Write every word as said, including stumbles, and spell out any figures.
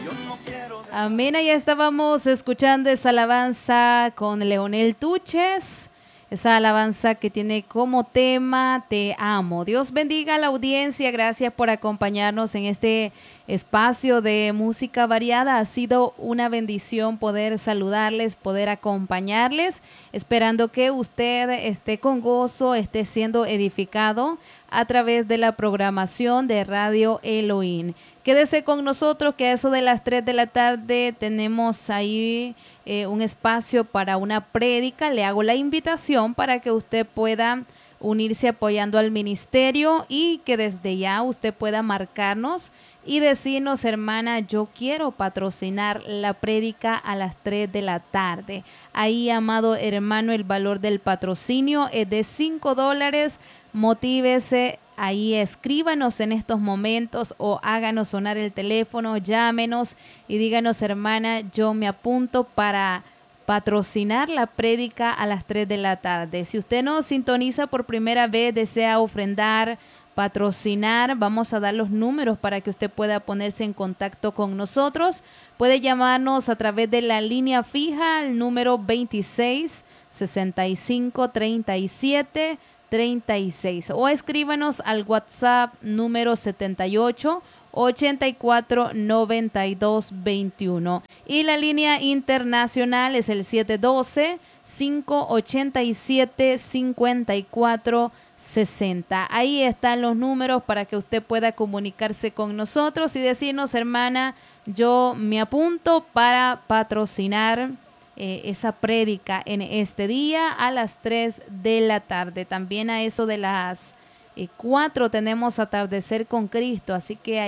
Amén, ya estábamos escuchando esa alabanza con Leonel Tuches, esa alabanza que tiene como tema Te amo. Dios bendiga a la audiencia, gracias por acompañarnos en este espacio de música variada. Ha sido una bendición poder saludarles, poder acompañarles, esperando que usted esté con gozo, esté siendo edificado a través de la programación de Radio Elohim. Quédese con nosotros que a eso de las tres de la tarde tenemos ahí eh, un espacio para una prédica. Le hago la invitación para que usted pueda unirse apoyando al ministerio y que desde ya usted pueda marcarnos y decirnos: hermana, yo quiero patrocinar la prédica a las tres de la tarde. Ahí, amado hermano, el valor del patrocinio es de cinco dólares. Motívese, ahí escríbanos en estos momentos o háganos sonar el teléfono, llámenos y díganos: hermana, yo me apunto para patrocinar la prédica a las tres de la tarde. Si usted nos sintoniza por primera vez, desea ofrendar, patrocinar, vamos a dar los números para que usted pueda ponerse en contacto con nosotros. Puede llamarnos a través de la línea fija, el número veintiséis, sesenta y cinco, treinta y siete, treinta y seis, o escríbanos al WhatsApp número setenta y ocho, ochenta y cuatro, noventa y dos, veintiuno, y la línea internacional es el siete uno dos, cinco ocho siete, cinco cuatro sesenta. Ahí están los números para que usted pueda comunicarse con nosotros y decirnos: hermana, yo me apunto para patrocinar Eh, esa prédica en este día a las tres de la tarde. También a eso de las eh, cuatro tenemos Atardecer con Cristo, así que